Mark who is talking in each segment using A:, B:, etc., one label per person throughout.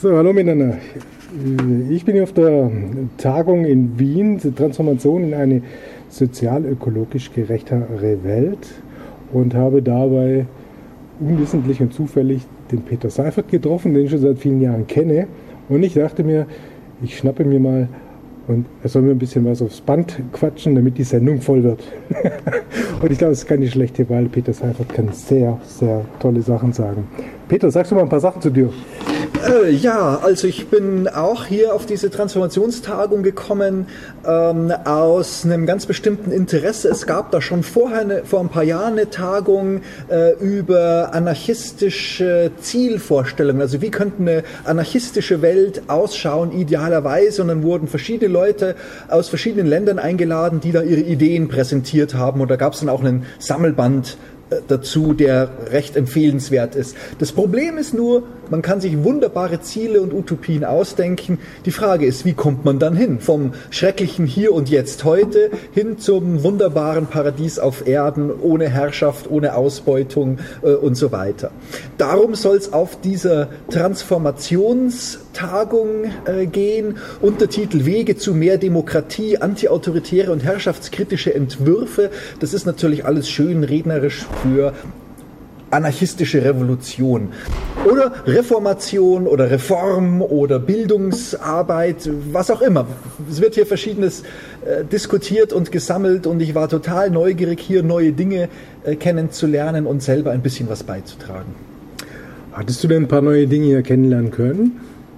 A: So, hallo miteinander. Ich bin hier auf der Tagung in Wien, die Transformation in eine sozial-ökologisch gerechtere Welt, und habe dabei unwissentlich und zufällig den Peter Seiffert getroffen, den ich schon seit vielen Jahren kenne. Und ich dachte mir, ich schnappe mir mal und er soll mir ein bisschen was aufs Band quatschen, damit die Sendung voll wird. Und ich glaube, es ist keine schlechte Wahl. Peter Seiffert kann sehr, sehr tolle Sachen sagen. Peter, sagst du mal ein paar Sachen zu dir?
B: Ja, also ich bin auch hier auf diese Transformationstagung gekommen aus einem ganz bestimmten Interesse. Es gab da schon vor ein paar Jahren eine Tagung über anarchistische Zielvorstellungen. Also wie könnte eine anarchistische Welt ausschauen, idealerweise. Und dann wurden verschiedene Leute aus verschiedenen Ländern eingeladen, die da ihre Ideen präsentiert haben. Und da gab es dann auch einen Sammelband dazu, der recht empfehlenswert ist. Das Problem ist nur, man kann sich wunderbare Ziele und Utopien ausdenken. Die Frage ist, wie kommt man dann hin? Vom schrecklichen Hier und Jetzt heute hin zum wunderbaren Paradies auf Erden, ohne Herrschaft, ohne Ausbeutung und so weiter. Darum soll es auf dieser Transformationstagung gehen. Untertitel Wege zu mehr Demokratie, antiautoritäre und herrschaftskritische Entwürfe. Das ist natürlich alles schön rednerisch für anarchistische Revolution oder Reformation oder Reform oder Bildungsarbeit, was auch immer. Es wird hier Verschiedenes diskutiert und gesammelt und ich war total neugierig, hier neue Dinge kennenzulernen und selber ein bisschen was beizutragen.
A: Hattest du denn ein paar neue Dinge hier kennenlernen können?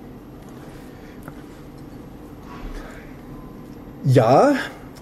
B: Ja,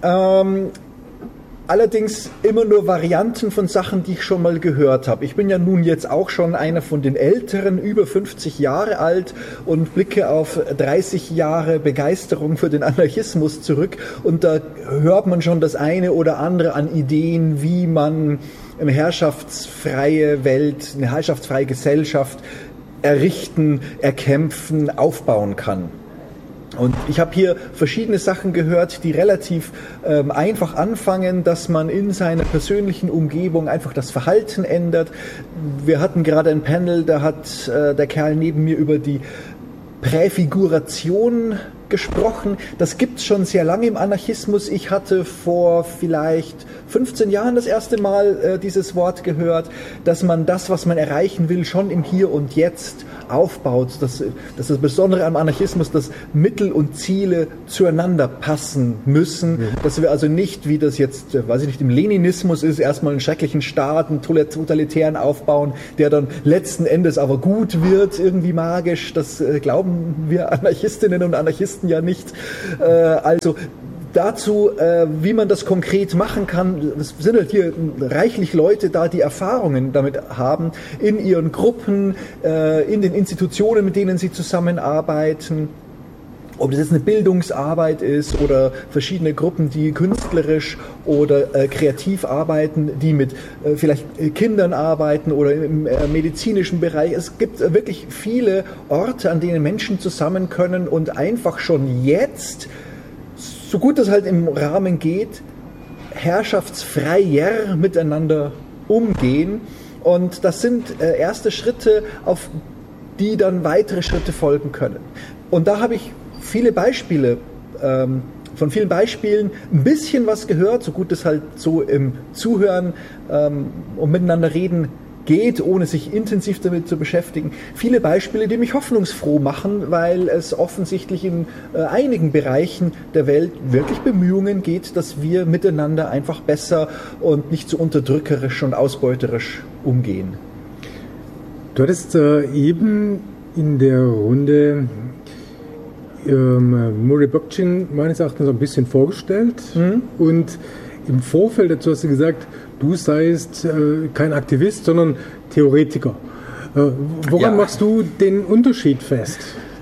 B: allerdings immer nur Varianten von Sachen, die ich schon mal gehört habe. Ich bin ja nun jetzt auch schon einer von den Älteren, über 50 Jahre alt und blicke auf 30 Jahre Begeisterung für den Anarchismus zurück. Und da hört man schon das eine oder andere an Ideen, wie man eine herrschaftsfreie Welt, eine herrschaftsfreie Gesellschaft errichten, erkämpfen, aufbauen kann. Und ich habe hier verschiedene Sachen gehört, die relativ einfach anfangen, dass man in seiner persönlichen Umgebung einfach das Verhalten ändert. Wir hatten gerade ein Panel, da hat der Kerl neben mir über die Präfiguration gesprochen. Das gibt es schon sehr lange im Anarchismus. Ich hatte vor vielleicht 15 Jahren das erste Mal dieses Wort gehört, dass man das, was man erreichen will, schon im Hier und Jetzt aufbaut. Das Besondere am Anarchismus, dass Mittel und Ziele zueinander passen müssen. Dass wir also nicht, wie das jetzt, im Leninismus ist, erstmal einen schrecklichen Staat, einen totalitären aufbauen, der dann letzten Endes aber gut wird, irgendwie magisch. Das glauben wir Anarchistinnen und Anarchisten ja nicht. Also dazu, wie man das konkret machen kann, es sind halt hier reichlich Leute da, die Erfahrungen damit haben, in ihren Gruppen, in den Institutionen, mit denen sie zusammenarbeiten. Ob das jetzt eine Bildungsarbeit ist oder verschiedene Gruppen, die künstlerisch oder kreativ arbeiten, die mit vielleicht Kindern arbeiten oder im medizinischen Bereich. Es gibt wirklich viele Orte, an denen Menschen zusammen können und einfach schon jetzt, so gut es halt im Rahmen geht, herrschaftsfreier miteinander umgehen. Und das sind erste Schritte, auf die dann weitere Schritte folgen können. Und da habe ich von vielen Beispielen ein bisschen was gehört, so gut es halt so im Zuhören und miteinander reden geht, ohne sich intensiv damit zu beschäftigen. Viele Beispiele, die mich hoffnungsfroh machen, weil es offensichtlich in einigen Bereichen der Welt wirklich Bemühungen geht, dass wir miteinander einfach besser und nicht so unterdrückerisch und ausbeuterisch umgehen.
A: Du hattest eben in der Runde Murray Bookchin meines Erachtens ein bisschen vorgestellt und im Vorfeld dazu hast du gesagt, du seist kein Aktivist, sondern Theoretiker. Woran machst du den Unterschied fest?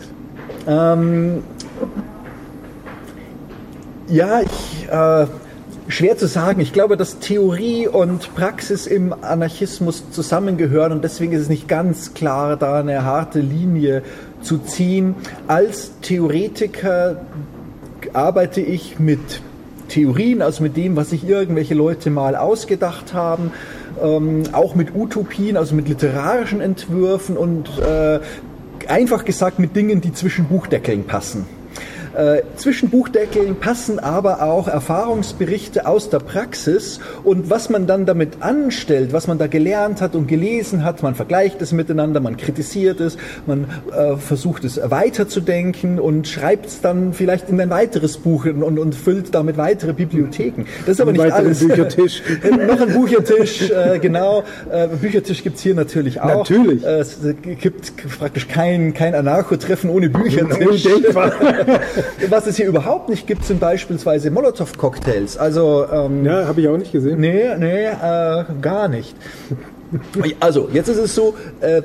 B: Schwer zu sagen. Ich glaube, dass Theorie und Praxis im Anarchismus zusammengehören und deswegen ist es nicht ganz klar, da eine harte Linie zu ziehen. Als Theoretiker arbeite ich mit Theorien, also mit dem, was sich irgendwelche Leute mal ausgedacht haben, auch mit Utopien, also mit literarischen Entwürfen und einfach gesagt mit Dingen, die zwischen Buchdeckeln passen. Zwischen Buchdeckeln passen aber auch Erfahrungsberichte aus der Praxis und was man dann damit anstellt, was man da gelernt hat und gelesen hat, man vergleicht es miteinander, man kritisiert es, man versucht es weiterzudenken und schreibt es dann vielleicht in ein weiteres Buch und füllt damit weitere Bibliotheken. Das ist aber nicht alles.
A: Büchertisch.
B: Noch ein Büchertisch, genau. Büchertisch gibt's hier natürlich auch.
A: Natürlich.
B: Es gibt praktisch kein Anarcho-Treffen ohne Büchertisch.
A: Undenkbar.
B: Was es hier überhaupt nicht gibt, sind beispielsweise Molotow-Cocktails. Also,
A: ja, habe ich auch nicht gesehen.
B: Nee, gar nicht. Also, jetzt ist es so,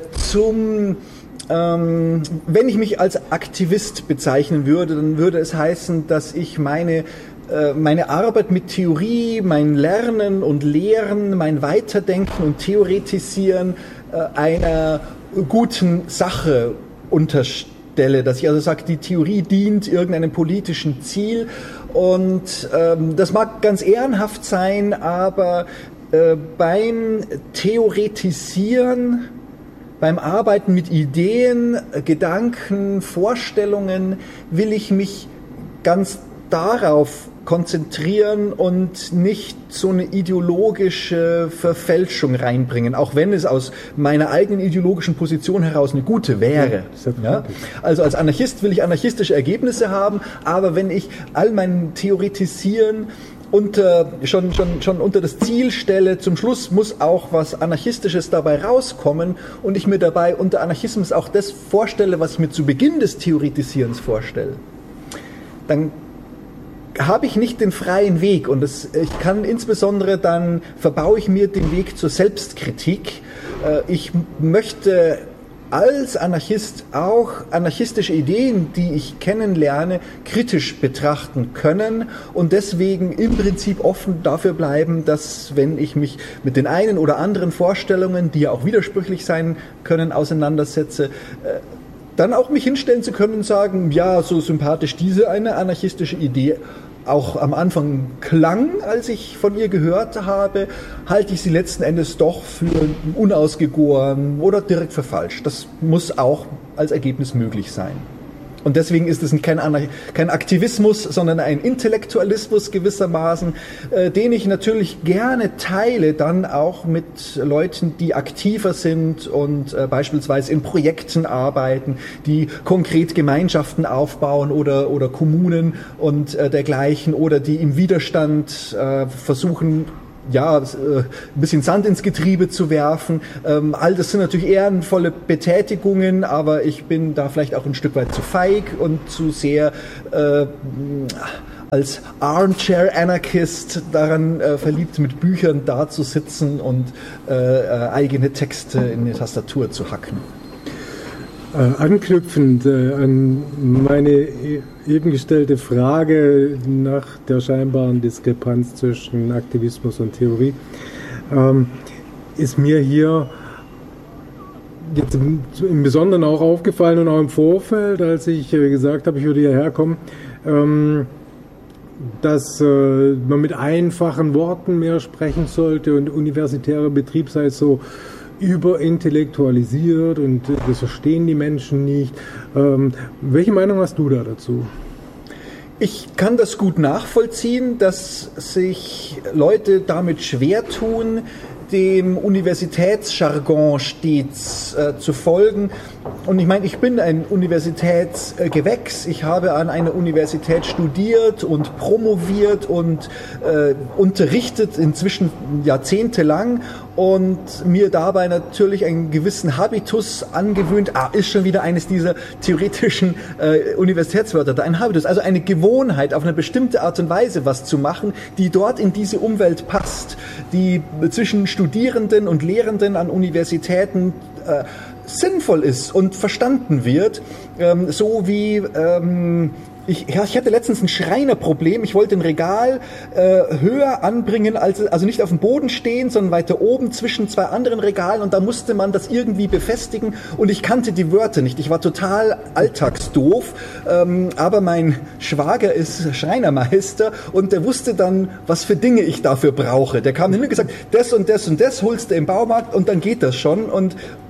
B: wenn ich mich als Aktivist bezeichnen würde, dann würde es heißen, dass ich meine Arbeit mit Theorie, mein Lernen und Lehren, mein Weiterdenken und Theoretisieren einer guten Sache unterstelle. Dass ich also sage, die Theorie dient irgendeinem politischen Ziel und das mag ganz ehrenhaft sein, aber beim Theoretisieren, beim Arbeiten mit Ideen, Gedanken, Vorstellungen will ich mich ganz darauf konzentrieren und nicht so eine ideologische Verfälschung reinbringen, auch wenn es aus meiner eigenen ideologischen Position heraus eine gute wäre. Ja? Also als Anarchist will ich anarchistische Ergebnisse haben, aber wenn ich all mein Theoretisieren schon unter das Ziel stelle, zum Schluss muss auch was Anarchistisches dabei rauskommen und ich mir dabei unter Anarchismus auch das vorstelle, was ich mir zu Beginn des Theoretisierens vorstelle, dann habe ich nicht den freien Weg und ich kann insbesondere dann verbaue ich mir den Weg zur Selbstkritik. Ich möchte als Anarchist auch anarchistische Ideen, die ich kennenlerne, kritisch betrachten können und deswegen im Prinzip offen dafür bleiben, dass wenn ich mich mit den einen oder anderen Vorstellungen, die ja auch widersprüchlich sein können, auseinandersetze, dann auch mich hinstellen zu können und sagen, ja, so sympathisch diese eine anarchistische Idee auch am Anfang klang, als ich von ihr gehört habe, halte ich sie letzten Endes doch für unausgegoren oder direkt für falsch. Das muss auch als Ergebnis möglich sein. Und deswegen ist es kein Aktivismus, sondern ein Intellektualismus gewissermaßen, den ich natürlich gerne teile, dann auch mit Leuten, die aktiver sind und beispielsweise in Projekten arbeiten, die konkret Gemeinschaften aufbauen oder Kommunen und dergleichen oder die im Widerstand versuchen, ja, ein bisschen Sand ins Getriebe zu werfen. All das sind natürlich ehrenvolle Betätigungen, aber ich bin da vielleicht auch ein Stück weit zu feig und zu sehr als Armchair-Anarchist daran verliebt, mit Büchern da zu sitzen und eigene Texte in die Tastatur zu hacken.
A: Anknüpfend an meine eben gestellte Frage nach der scheinbaren Diskrepanz zwischen Aktivismus und Theorie, ist mir hier jetzt im Besonderen auch aufgefallen und auch im Vorfeld, als ich gesagt habe, ich würde hierher kommen, dass man mit einfachen Worten mehr sprechen sollte und universitärer Betrieb sei so überintellektualisiert und das verstehen die Menschen nicht. Welche Meinung hast du da dazu?
B: Ich kann das gut nachvollziehen, dass sich Leute damit schwer tun, dem Universitätsjargon stets zu folgen. Und ich meine, ich bin ein Universitätsgewächs. Ich habe an einer Universität studiert und promoviert und unterrichtet inzwischen jahrzehntelang und mir dabei natürlich einen gewissen Habitus angewöhnt. Ist schon wieder eines dieser theoretischen Universitätswörter da, ein Habitus, also eine Gewohnheit, auf eine bestimmte Art und Weise was zu machen, die dort in diese Umwelt passt, die zwischen Studierenden und Lehrenden an Universitäten sinnvoll ist und verstanden wird, so wie ich hatte letztens ein Schreinerproblem. Ich wollte ein Regal höher anbringen, also nicht auf dem Boden stehen, sondern weiter oben zwischen zwei anderen Regalen und da musste man das irgendwie befestigen und ich kannte die Wörter nicht. Ich war total alltagsdoof, aber mein Schwager ist Schreinermeister und der wusste dann, was für Dinge ich dafür brauche. Der kam hin und gesagt, das und das und das holst du im Baumarkt und dann geht das schon und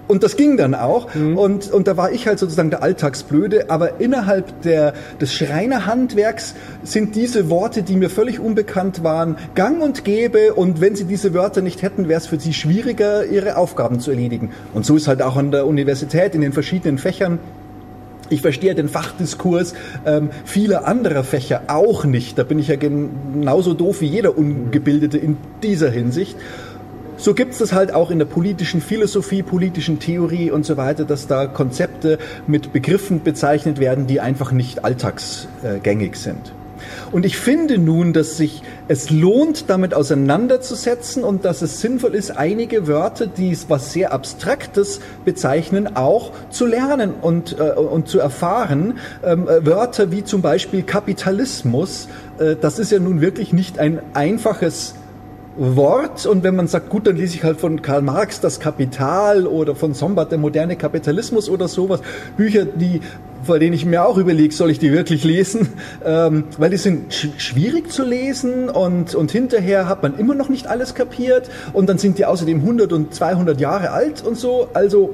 B: Und das ging dann auch. Und da war ich halt sozusagen der Alltagsblöde. Aber innerhalb des Schreinerhandwerks sind diese Worte, die mir völlig unbekannt waren, gang und gäbe. Und wenn sie diese Wörter nicht hätten, wäre es für sie schwieriger, ihre Aufgaben zu erledigen. Und so ist halt auch an der Universität in den verschiedenen Fächern. Ich verstehe den Fachdiskurs vieler anderer Fächer auch nicht. Da bin ich ja genauso doof wie jeder Ungebildete in dieser Hinsicht. So gibt es das halt auch in der politischen Philosophie, politischen Theorie und so weiter, dass da Konzepte mit Begriffen bezeichnet werden, die einfach nicht alltagsgängig sind. Und ich finde nun, dass sich es lohnt, damit auseinanderzusetzen und dass es sinnvoll ist, einige Wörter, die was sehr Abstraktes bezeichnen, auch zu lernen und zu erfahren. Wörter wie zum Beispiel Kapitalismus, das ist ja nun wirklich nicht ein einfaches Wort, und wenn man sagt, gut, dann lese ich halt von Karl Marx das Kapital oder von Sombart der moderne Kapitalismus oder sowas, Bücher, vor denen ich mir auch überlege, soll ich die wirklich lesen, weil die sind schwierig zu lesen und hinterher hat man immer noch nicht alles kapiert und dann sind die außerdem 100 und 200 Jahre alt und so, also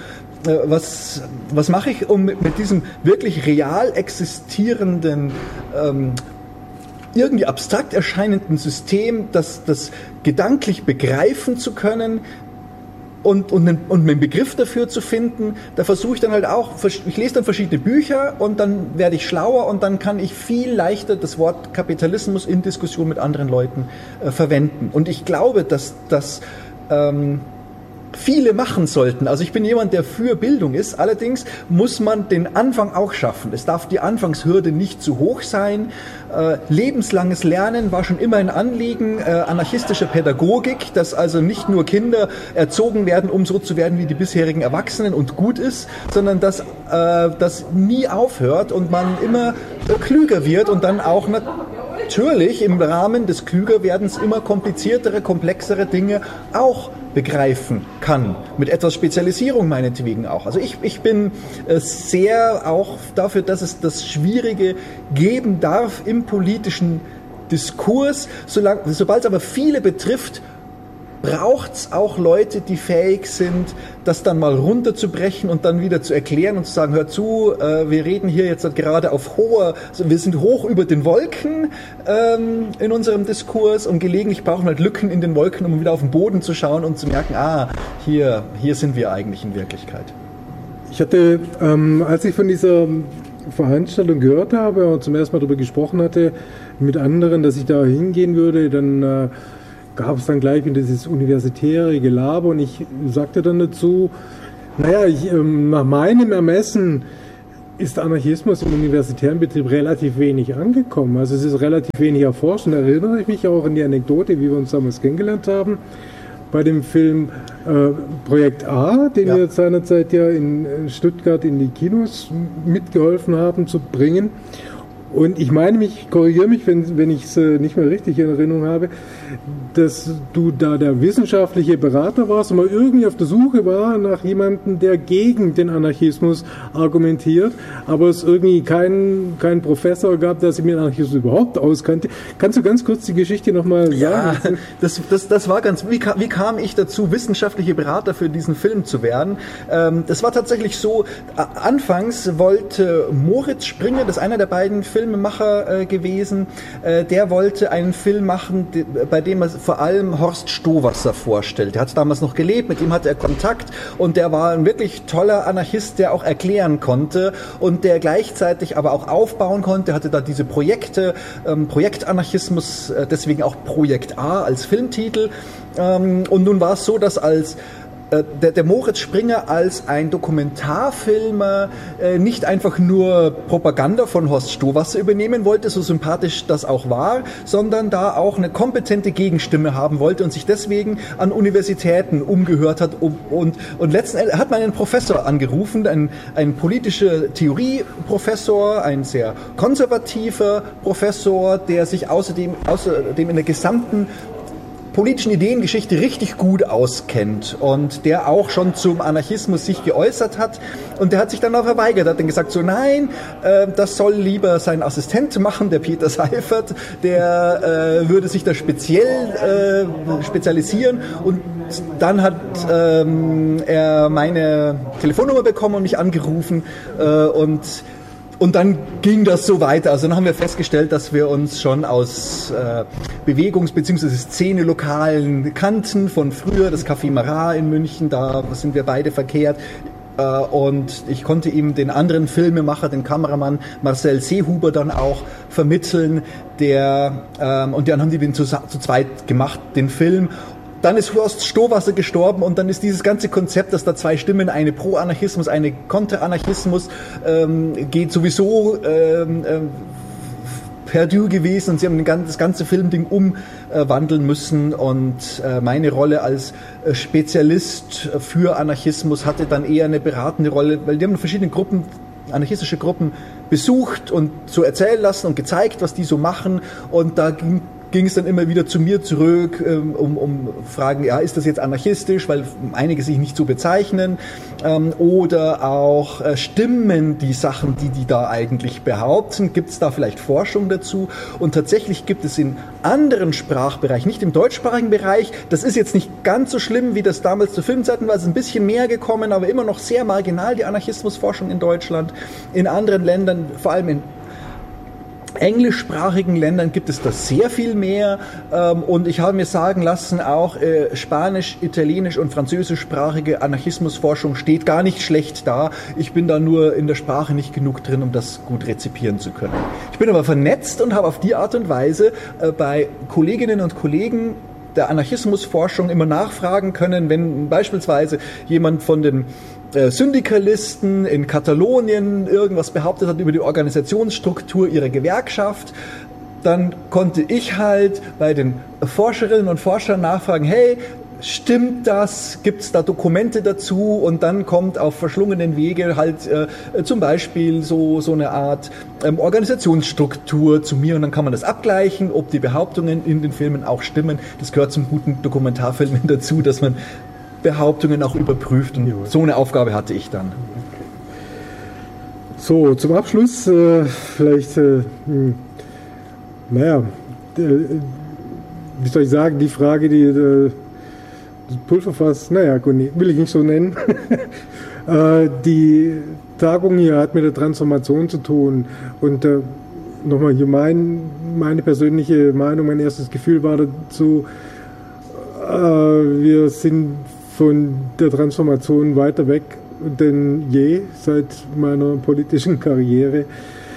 B: was mache ich, um mit diesem wirklich real existierenden irgendwie abstrakt erscheinenden System, das gedanklich begreifen zu können und einen Begriff dafür zu finden. Da versuche ich dann halt auch, ich lese dann verschiedene Bücher und dann werde ich schlauer und dann kann ich viel leichter das Wort Kapitalismus in Diskussion mit anderen Leuten verwenden. Und ich glaube, dass das viele machen sollten. Also ich bin jemand, der für Bildung ist. Allerdings muss man den Anfang auch schaffen. Es darf die Anfangshürde nicht zu hoch sein. Lebenslanges Lernen war schon immer ein Anliegen anarchistischer Pädagogik, dass also nicht nur Kinder erzogen werden, um so zu werden wie die bisherigen Erwachsenen und gut ist, sondern dass das nie aufhört und man immer klüger wird und dann auch natürlich im Rahmen des Klügerwerdens immer kompliziertere, komplexere Dinge auch begreifen kann. Mit etwas Spezialisierung meinetwegen auch. Also ich bin sehr auch dafür, dass es das Schwierige geben darf im politischen Diskurs. Sobald es aber viele betrifft, braucht es auch Leute, die fähig sind, das dann mal runterzubrechen und dann wieder zu erklären und zu sagen, hör zu, wir reden hier jetzt gerade wir sind hoch über den Wolken in unserem Diskurs und gelegentlich brauchen wir halt Lücken in den Wolken, um wieder auf den Boden zu schauen und zu merken, hier sind wir eigentlich in Wirklichkeit.
A: Ich hatte, als ich von dieser Veranstaltung gehört habe und zum ersten Mal darüber gesprochen hatte mit anderen, dass ich da hingehen würde, dann gab es dann gleich wieder dieses universitäre Gelaber und ich sagte dann dazu, nach meinem Ermessen ist Anarchismus im universitären Betrieb relativ wenig angekommen. Also es ist relativ wenig erforscht und da erinnere ich mich auch an die Anekdote, wie wir uns damals kennengelernt haben, bei dem Film Projekt A, den wir seinerzeit ja in Stuttgart in die Kinos mitgeholfen haben zu bringen. Und ich meine korrigiere mich, wenn ich es nicht mehr richtig in Erinnerung habe, dass du da der wissenschaftliche Berater warst und mal irgendwie auf der Suche war nach jemandem, der gegen den Anarchismus argumentiert, aber es irgendwie keinen Professor gab, der sich mit Anarchismus überhaupt auskannte. Kannst du ganz kurz die Geschichte nochmal sagen?
B: Ja, das war wie kam ich dazu, wissenschaftliche Berater für diesen Film zu werden? Das war tatsächlich so, anfangs wollte Moritz Springer, das ist einer der beiden Filmemacher gewesen, der wollte einen Film machen, bei dem er vor allem Horst Stowasser vorstellt. Der hat damals noch gelebt, mit ihm hatte er Kontakt und der war ein wirklich toller Anarchist, der auch erklären konnte und der gleichzeitig aber auch aufbauen konnte, hatte da diese Projekte, Projektanarchismus, deswegen auch Projekt A als Filmtitel. Und nun war es so, dass der Moritz Springer als ein Dokumentarfilmer nicht einfach nur Propaganda von Horst Stowasser übernehmen wollte, so sympathisch das auch war, sondern da auch eine kompetente Gegenstimme haben wollte und sich deswegen an Universitäten umgehört hat und letzten Endes hat man einen Professor angerufen, ein politische Theorie-Professor, ein sehr konservativer Professor, der sich außerdem in der gesamten politischen Ideengeschichte richtig gut auskennt und der auch schon zum Anarchismus sich geäußert hat und der hat sich dann auch verweigert, hat dann gesagt so, nein, das soll lieber sein Assistent machen, der Peter Seifert, der würde sich da spezialisieren und dann hat er meine Telefonnummer bekommen und mich angerufen und dann ging das so weiter. Also dann haben wir festgestellt, dass wir uns schon aus Bewegungs- bzw. Szene-Lokalen kannten von früher, das Café Marat in München, da sind wir beide verkehrt. Und ich konnte ihm den anderen Filmemacher, den Kameramann Marcel Seehuber dann auch vermitteln, und dann haben die den zu zweit gemacht, den Film. Dann ist Horst Stohwasser gestorben und dann ist dieses ganze Konzept, dass da zwei Stimmen, eine Pro-Anarchismus, eine Konter-Anarchismus, geht sowieso perdu gewesen und sie haben das ganze Filmding umwandeln müssen und meine Rolle als Spezialist für Anarchismus hatte dann eher eine beratende Rolle, weil die haben verschiedene Gruppen, anarchistische Gruppen besucht und so erzählen lassen und gezeigt, was die so machen und da ging es dann immer wieder zu mir zurück, um Fragen, ja, ist das jetzt anarchistisch, weil einige sich nicht so bezeichnen, oder auch stimmen die Sachen, die da eigentlich behaupten, gibt es da vielleicht Forschung dazu? Und tatsächlich gibt es in anderen Sprachbereichen, nicht im deutschsprachigen Bereich, das ist jetzt nicht ganz so schlimm, wie das damals zu Filmzeiten war, es ist ein bisschen mehr gekommen, aber immer noch sehr marginal, die Anarchismusforschung in Deutschland. In anderen Ländern, vor allem in englischsprachigen Ländern gibt es das sehr viel mehr und ich habe mir sagen lassen, auch spanisch, italienisch und französischsprachige Anarchismusforschung steht gar nicht schlecht da. Ich bin da nur in der Sprache nicht genug drin, um das gut rezipieren zu können. Ich bin aber vernetzt und habe auf die Art und Weise bei Kolleginnen und Kollegen der Anarchismusforschung immer nachfragen können, wenn beispielsweise jemand von den Syndikalisten in Katalonien irgendwas behauptet hat über die Organisationsstruktur ihrer Gewerkschaft, dann konnte ich halt bei den Forscherinnen und Forschern nachfragen, hey, stimmt das? Gibt es da Dokumente dazu? Und dann kommt auf verschlungenen Wege halt zum Beispiel so eine Art Organisationsstruktur zu mir und dann kann man das abgleichen, ob die Behauptungen in den Filmen auch stimmen. Das gehört zum guten Dokumentarfilmen dazu, dass man Behauptungen auch überprüft und so eine Aufgabe hatte ich dann.
A: So, zum Abschluss vielleicht, wie soll ich sagen, die Frage, die das Pulverfass, will ich nicht so nennen. Die Tagung hier hat mit der Transformation zu tun und nochmal hier meine persönliche Meinung, mein erstes Gefühl war dazu, wir sind von der Transformation weiter weg denn je seit meiner politischen Karriere.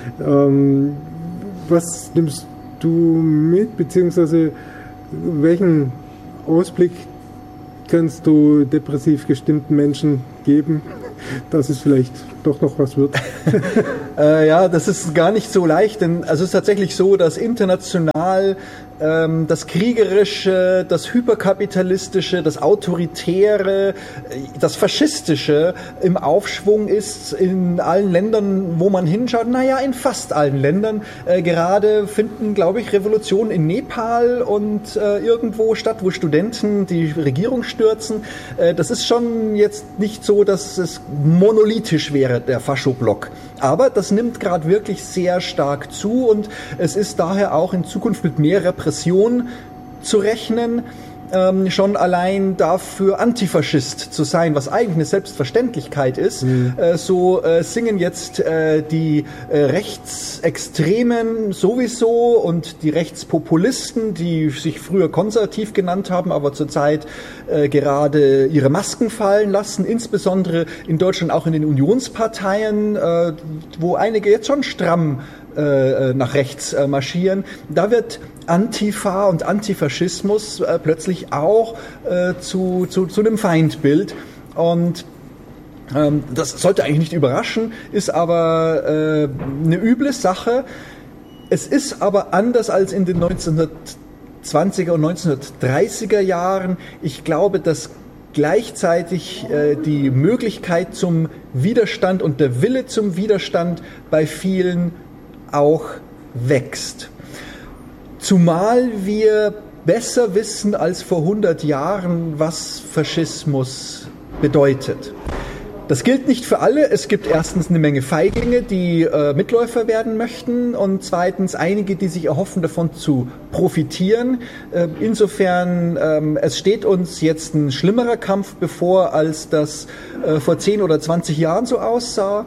A: Was nimmst du mit, beziehungsweise welchen Ausblick kannst du depressiv gestimmten Menschen geben, dass es vielleicht doch noch was wird?
B: Ja, das ist gar nicht so leicht, denn also es ist tatsächlich so, dass international das Kriegerische, das Hyperkapitalistische, das Autoritäre, das Faschistische im Aufschwung ist in allen Ländern, wo man hinschaut. Naja, in fast allen Ländern. Gerade finden, glaube ich, Revolutionen in Nepal und irgendwo statt, wo Studenten die Regierung stürzen. Das ist schon jetzt nicht so, dass es monolithisch wäre, der Faschoblock. Aber das nimmt gerade wirklich sehr stark zu und es ist daher auch in Zukunft mit mehr Repression zu rechnen, schon allein dafür Antifaschist zu sein, was eigentlich eine Selbstverständlichkeit ist. So singen jetzt die Rechtsextremen sowieso und die Rechtspopulisten, die sich früher konservativ genannt haben, aber zurzeit gerade ihre Masken fallen lassen, insbesondere in Deutschland auch in den Unionsparteien, wo einige jetzt schon stramm nach rechts marschieren. Da wird Antifa und Antifaschismus plötzlich auch zu einem Feindbild und das sollte eigentlich nicht überraschen, ist aber eine üble Sache. Es ist aber anders als in den 1920er und 1930er Jahren. Ich glaube, dass gleichzeitig die Möglichkeit zum Widerstand und der Wille zum Widerstand bei vielen auch wächst. Zumal wir besser wissen als vor 100 Jahren, was Faschismus bedeutet. Das gilt nicht für alle. Es gibt erstens eine Menge Feiglinge, die Mitläufer werden möchten und zweitens einige, die sich erhoffen, davon zu profitieren. Insofern, es steht uns jetzt ein schlimmerer Kampf bevor, als das vor 10 oder 20 Jahren so aussah.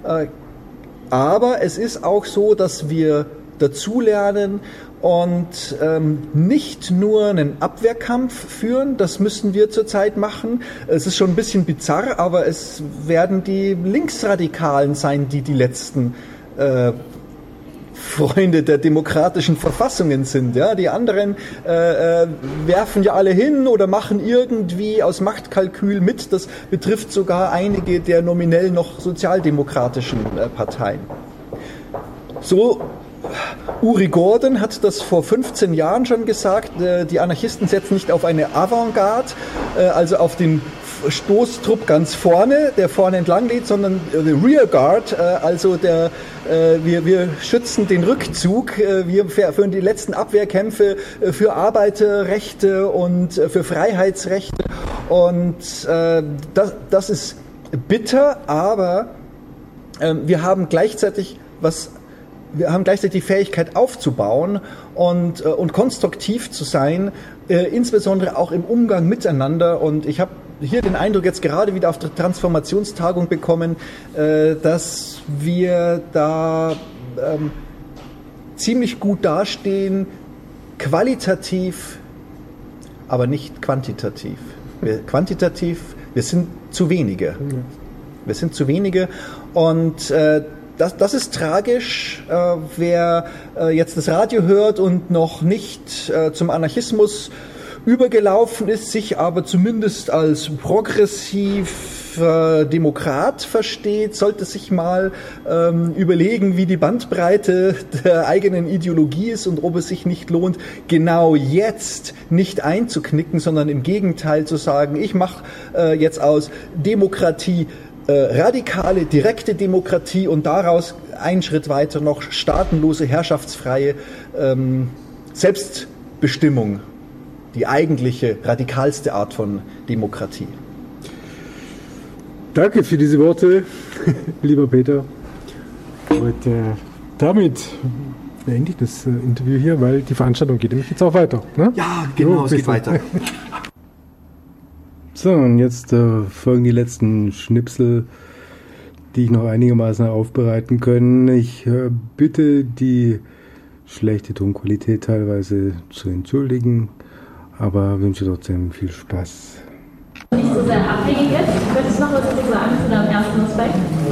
B: Aber es ist auch so, dass wir dazulernen und nicht nur einen Abwehrkampf führen, das müssen wir zurzeit machen. Es ist schon ein bisschen bizarr, aber es werden die Linksradikalen sein, die letzten Freunde der demokratischen Verfassungen sind. Ja? Die anderen werfen ja alle hin oder machen irgendwie aus Machtkalkül mit. Das betrifft sogar einige der nominell noch sozialdemokratischen Parteien. So, Uri Gordon hat das vor 15 Jahren schon gesagt, die Anarchisten setzen nicht auf eine Avantgarde, also auf den Stoßtrupp ganz vorne, der vorne entlang geht, sondern the Rearguard, also wir schützen den Rückzug, wir führen die letzten Abwehrkämpfe für Arbeiterrechte und für Freiheitsrechte und das ist bitter, aber wir haben gleichzeitig die Fähigkeit aufzubauen und konstruktiv zu sein, insbesondere auch im Umgang miteinander. Und ich habe hier den Eindruck jetzt gerade wieder auf der Transformationstagung bekommen, dass wir da ziemlich gut dastehen, qualitativ, aber nicht quantitativ. Wir sind zu wenige. Wir sind zu wenige und das ist tragisch, wer jetzt das Radio hört und noch nicht zum Anarchismus übergelaufen ist, sich aber zumindest als progressiver Demokrat versteht, sollte sich mal überlegen, wie die Bandbreite der eigenen Ideologie ist und ob es sich nicht lohnt, genau jetzt nicht einzuknicken, sondern im Gegenteil zu sagen, ich mache jetzt aus Demokratie radikale, direkte Demokratie und daraus einen Schritt weiter noch staatenlose, herrschaftsfreie Selbstbestimmung, die eigentliche, radikalste Art von Demokratie.
A: Danke für diese Worte, lieber Peter. Und damit beende ich das Interview hier, weil die Veranstaltung geht nämlich jetzt auch weiter. Ne?
B: Ja, genau, es geht weiter.
A: So, und jetzt folgen die letzten Schnipsel, die ich noch einigermaßen aufbereiten können. Ich bitte, die schlechte Tonqualität teilweise zu entschuldigen, aber wünsche trotzdem viel Spaß.
C: Nicht so sehr abhängig ist. Könntest du noch was dazu sagen zu deinem ersten Aspekt?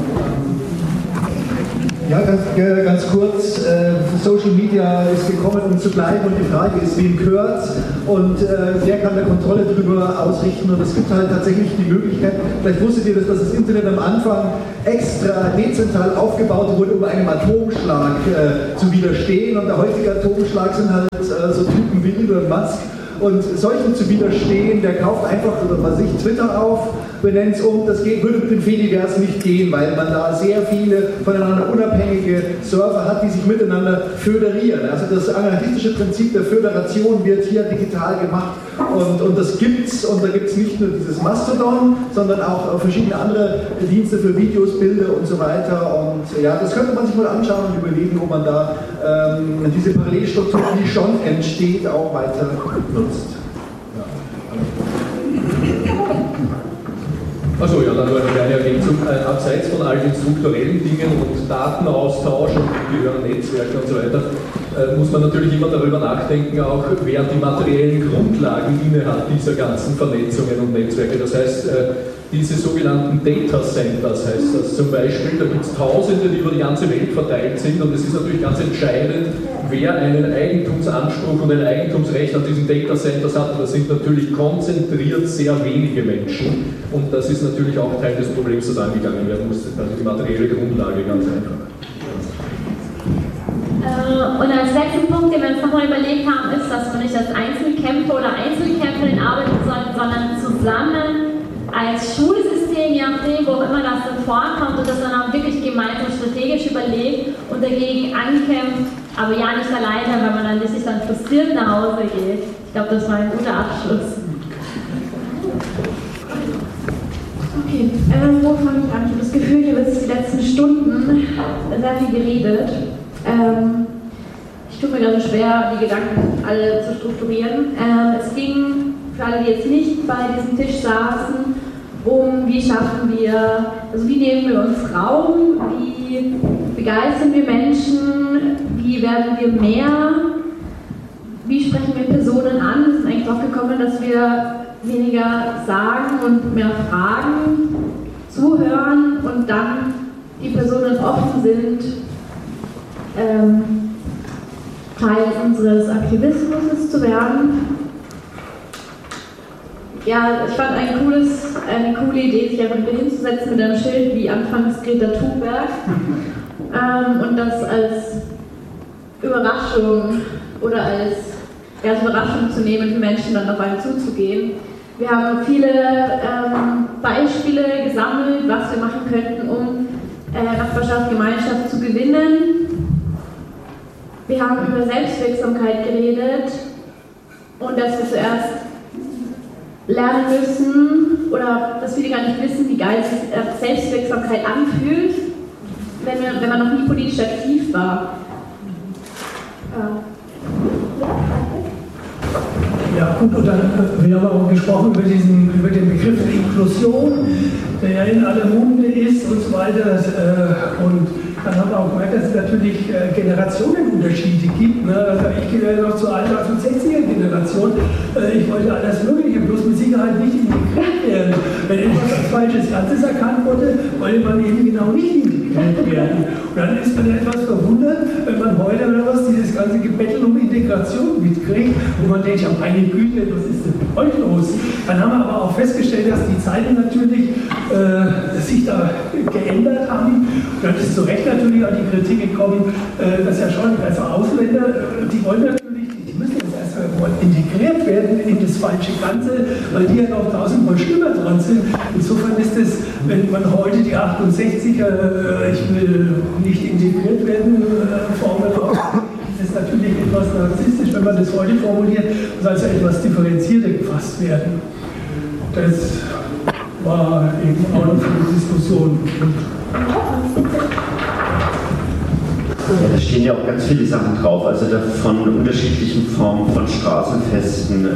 B: Ja, ganz kurz. Social Media ist gekommen, um zu bleiben und die Frage ist, wem gehört und wer kann da Kontrolle darüber ausrichten und es gibt halt tatsächlich die Möglichkeit, vielleicht wusstet ihr, dass das Internet am Anfang extra dezentral aufgebaut wurde, um einem Atomschlag zu widerstehen und der heutige Atomschlag sind halt so Typen wie Elon Musk. Und solchen zu widerstehen, der kauft einfach, Twitter auf, benennt es um, das würde mit dem Fediverse nicht gehen, weil man da sehr viele voneinander unabhängige Server hat, die sich miteinander föderieren. Also das anarchistische Prinzip der Föderation wird hier digital gemacht und das gibt's und da gibt es nicht nur dieses Mastodon, sondern auch verschiedene andere Dienste für Videos, Bilder und so weiter und ja, das könnte man sich mal anschauen und überlegen, ob man da diese Parallelstruktur, die schon entsteht, auch weiter nutzt.
D: Also ja, dann nur eine kleine Ergänzung. Abseits von all den strukturellen Dingen und Datenaustausch und Netzwerke und so weiter, muss man natürlich immer darüber nachdenken, auch wer die materiellen Grundlagen innehat dieser ganzen Vernetzungen und Netzwerke. Das heißt, diese sogenannten Data Centers heißt das zum Beispiel, da gibt es Tausende, die über die ganze Welt verteilt sind und es ist natürlich ganz entscheidend, wer einen Eigentumsanspruch und ein Eigentumsrecht an diesen Data Centers hat. Und das sind natürlich konzentriert sehr wenige Menschen und das ist natürlich auch Teil des Problems, das angegangen werden muss, also die materielle Grundlage ganz einfach.
C: Und als letzten Punkt, den wir uns nochmal überlegt haben, ist, dass wir nicht als Einzelkämpfer oder Einzelkämpferin arbeiten sollten, sondern zusammen als Schulsystem, je nachdem, wo immer das dann vorkommt und das dann auch wirklich gemeinsam strategisch überlegt und dagegen ankämpft, aber ja nicht alleine, weil man dann sich dann frustriert nach Hause geht. Ich glaube, das war ein guter Abschluss. Okay, wo fange ich an? Ich habe das Gefühl, ich habe jetzt die letzten Stunden sehr viel geredet. Ich tue mir gerade schwer, die Gedanken alle zu strukturieren. Es ging, für alle, die jetzt nicht bei diesem Tisch saßen, wie schaffen wir, also wie nehmen wir uns Raum, wie begeistern wir Menschen, wie werden wir mehr, wie sprechen wir Personen an. Wir sind eigentlich darauf gekommen, dass wir weniger sagen und mehr fragen, zuhören und dann die Personen offen sind, Teil unseres Aktivismus zu werden. Ja, ich fand eine coole Idee, sich einfach wieder hinzusetzen mit einem Schild wie anfangs Greta Thunberg und das als Überraschung oder als Überraschung zu nehmen, für Menschen dann auf einen zuzugehen. Wir haben viele Beispiele gesammelt, was wir machen könnten, um Nachbarschaft, Gemeinschaft zu gewinnen. Wir haben über Selbstwirksamkeit geredet und dass wir zuerst lernen müssen oder dass viele gar nicht wissen, wie geil Selbstwirksamkeit anfühlt, wenn man noch nie politisch aktiv war.
E: Ja, gut, und dann wir haben auch gesprochen über den Begriff der Inklusion, der ja in aller Munde ist und so weiter. Und dann haben wir auch gemerkt, dass es natürlich Generationenunterschiede gibt. Ne? Also ich gehöre noch zur 68er-Generation. Ich wollte alles Mögliche, bloß mit Sicherheit nicht integriert werden. Wenn etwas als falsches Ganzes erkannt wurde, wollte man eben genau nicht integriert werden. Und dann ist man etwas verwundert, wenn man heute oder was dieses ganze Gebettel um Integration mitkriegt, wo man denkt, ja meine Güte, was ist denn mit euch los? Dann haben wir aber auch festgestellt, dass die Zeiten natürlich sich da geändert haben. Und dann ist zu Recht natürlich auch die Kritik gekommen, dass ja schon, also Ausländer, die wollen natürlich, die müssen jetzt erstmal integriert werden in das falsche Ganze, weil die ja noch 1000-mal schlimmer dran sind. Insofern ist es, wenn man heute die 68er, ich will nicht integriert werden, Formel ist natürlich etwas narzisstisch, wenn man das heute formuliert, muss also etwas differenzierter gefasst werden. Das war eben auch noch für die Diskussion.
F: Ja, da stehen ja auch ganz viele Sachen drauf, also von unterschiedlichen Formen von Straßenfesten.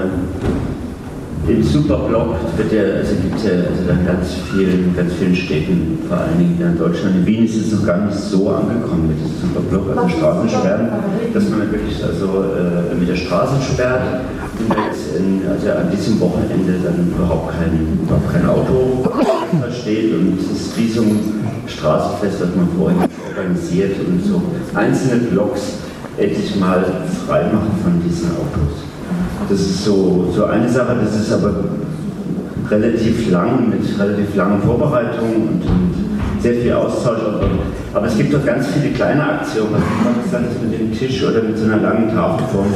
F: Im Superblock gibt es in ganz vielen Städten, vor allen Dingen in Deutschland. In Wien ist es noch gar nicht so angekommen mit dem Superblock, also Straßensperren, dass man wirklich mit der Straße sperrt und jetzt an diesem Wochenende dann überhaupt kein Auto versteht und es ist wie so ein Straßenfest, das man vorher organisiert und so einzelne Blocks endlich mal freimachen von diesen Autos. Das ist so eine Sache, das ist aber relativ lang, mit relativ langen Vorbereitungen und sehr viel Austausch. Aber es gibt doch ganz viele kleine Aktionen, was du gesagt hast, mit dem Tisch oder mit so einer langen Tafel vorne.